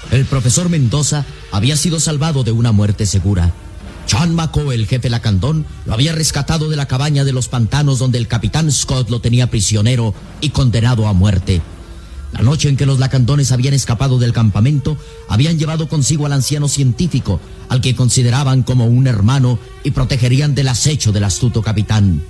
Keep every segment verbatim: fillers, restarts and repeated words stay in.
El profesor Mendoza había sido salvado de una muerte segura. Chan Maco, el jefe lacandón, lo había rescatado de la cabaña de los pantanos donde el capitán Scott lo tenía prisionero y condenado a muerte. La noche en que los lacandones habían escapado del campamento, habían llevado consigo al anciano científico, al que consideraban como un hermano y protegerían del acecho del astuto capitán.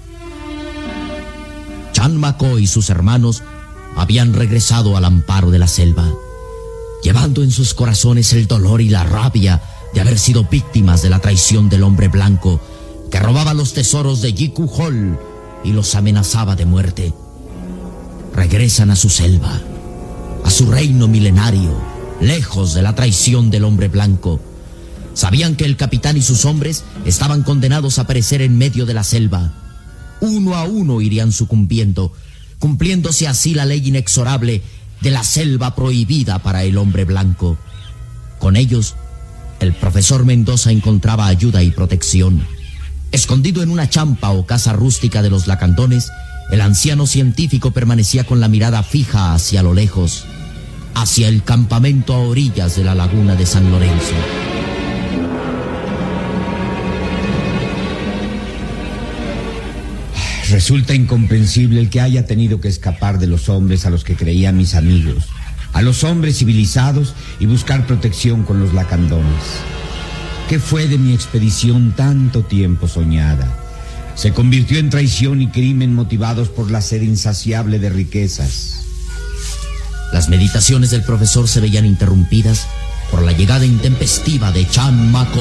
Chan Maco y sus hermanos habían regresado al amparo de la selva, llevando en sus corazones el dolor y la rabia de haber sido víctimas de la traición del hombre blanco que robaba los tesoros de Jiku Hall y los amenazaba de muerte. Regresan a su selva, a su reino milenario, lejos de la traición del hombre blanco. Sabían que el capitán y sus hombres estaban condenados a perecer en medio de la selva. Uno a uno irían sucumbiendo, cumpliéndose así la ley inexorable de la selva prohibida para el hombre blanco. Con ellos, el profesor Mendoza encontraba ayuda y protección. Escondido en una champa o casa rústica de los lacandones, el anciano científico permanecía con la mirada fija hacia lo lejos, hacia el campamento a orillas de la laguna de San Lorenzo. Resulta incomprensible el que haya tenido que escapar de los hombres a los que creía mis amigos, a los hombres civilizados, y buscar protección con los lacandones. ¿Qué fue de mi expedición tanto tiempo soñada? Se convirtió en traición y crimen motivados por la sed insaciable de riquezas. Las meditaciones del profesor se veían interrumpidas por la llegada intempestiva de Chan Maco.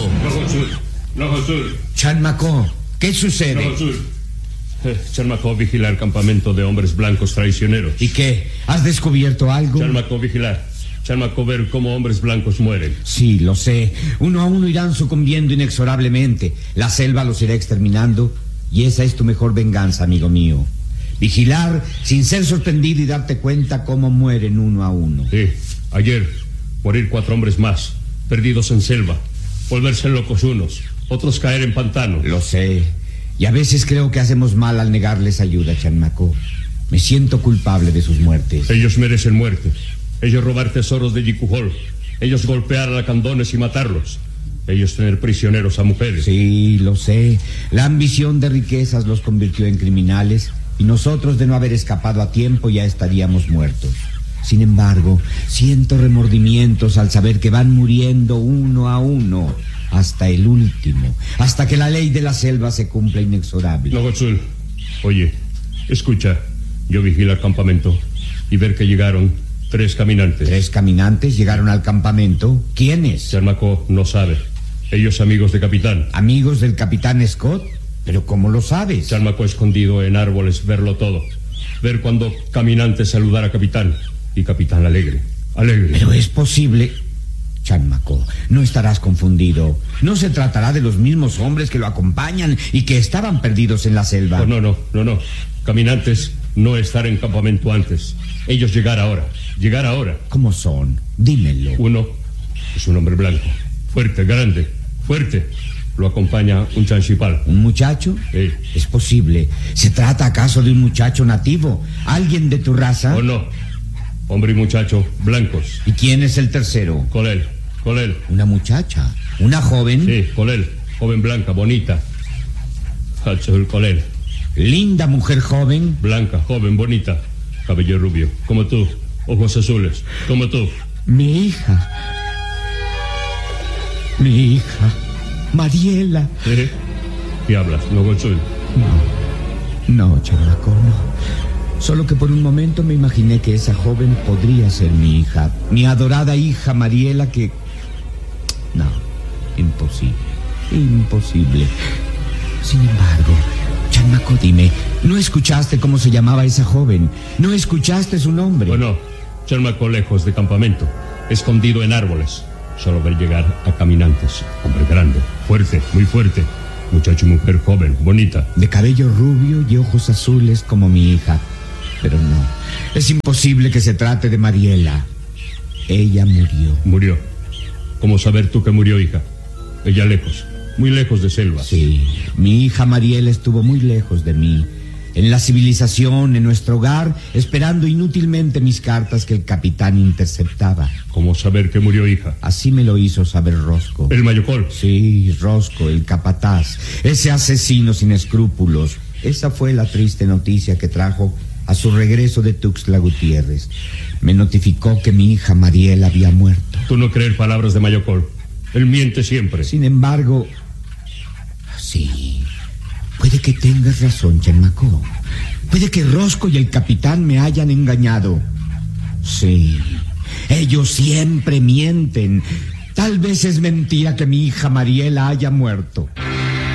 No, Josul. Chan Maco, ¿qué sucede? No, Josul. Eh, Chan Maco vigila el campamento de hombres blancos traicioneros. ¿Y qué? ¿Has descubierto algo? Chan Maco vigilar. Chan Maco ver cómo hombres blancos mueren. Sí, lo sé. Uno a uno irán sucumbiendo inexorablemente. La selva los irá exterminando. Y esa es tu mejor venganza, amigo mío. Vigilar sin ser sorprendido y darte cuenta cómo mueren uno a uno. Sí, ayer morir cuatro hombres más, perdidos en selva, volverse locos unos, otros caer en pantano. Lo sé. Y a veces creo que hacemos mal al negarles ayuda, Chan Maco. Me siento culpable de sus muertes. Ellos merecen muerte. Ellos robar tesoros de Jiku Hall. Ellos golpear a lacandones y matarlos. Ellos tener prisioneros a mujeres. Sí, lo sé. La ambición de riquezas los convirtió en criminales, y nosotros, de no haber escapado a tiempo, ya estaríamos muertos. Sin embargo, siento remordimientos al saber que van muriendo uno a uno, hasta el último, hasta que la ley de la selva se cumpla inexorable. No, Josul. Oye, escucha. Yo vigilo el campamento y ver que llegaron tres caminantes. ¿Tres caminantes llegaron al campamento? ¿Quiénes? Chan Maco no sabe. Ellos amigos de capitán. ¿Amigos del capitán Scott? ¿Pero cómo lo sabes? Chan Maco escondido en árboles, verlo todo. Ver cuando caminante saludar a capitán. Y capitán alegre, alegre. Pero es posible... Chan Maco, no estarás confundido. No se tratará de los mismos hombres que lo acompañan y que estaban perdidos en la selva. Oh, no, no, no, no. Caminantes no estar en campamento antes. Ellos llegar ahora, llegar ahora. ¿Cómo son? Dímelo. Uno es un hombre blanco, fuerte, grande, fuerte. Lo acompaña un chanchipal. ¿Un muchacho? Sí. Es posible. ¿Se trata acaso de un muchacho nativo? ¿Alguien de tu raza? Oh, no. Hombre y muchacho blancos. ¿Y quién es el tercero? Colel, Colel. ¿Una muchacha? ¿Una joven? Sí, Colel. Joven blanca, bonita. Hachul Colel. Linda mujer joven. Blanca, joven, bonita. Cabello rubio, como tú. Ojos azules, como tú. Mi hija. Mi hija. Mariela. ¿Eh? ¿Qué hablas? ¿No, Gonzul? No. No, Chan Maco, no. Solo que por un momento me imaginé que esa joven podría ser mi hija. Mi adorada hija Mariela, que... No, imposible. Imposible. Sin embargo, Chan Maco, dime, ¿no escuchaste cómo se llamaba esa joven? ¿No escuchaste su nombre? Bueno, Chan Maco lejos de campamento, escondido en árboles. Solo ver llegar a caminantes. Hombre grande, fuerte, muy fuerte. Muchacho y mujer joven, bonita. De cabello rubio y ojos azules como mi hija. Pero no, es imposible que se trate de Mariela. Ella murió. Murió. ¿Cómo saber tú que murió, hija? Ella lejos, muy lejos de selva. Sí, mi hija Mariela estuvo muy lejos de mí. en la civilización, en nuestro hogar, esperando inútilmente mis cartas que el capitán interceptaba. ¿Cómo saber que murió hija? Así me lo hizo saber Rosco. ¿El Mayocol? Sí, Rosco, el capataz, ese asesino sin escrúpulos. Esa fue la triste noticia que trajo a su regreso de Tuxtla Gutiérrez. Me notificó que mi hija Mariela había muerto. Tú no crees palabras de Mayocol. Él miente siempre. Sin embargo, sí, puede que tengas razón, Chenmacó. Puede que Rosco y el capitán me hayan engañado. Sí, ellos siempre mienten. Tal vez es mentira que mi hija Mariela haya muerto.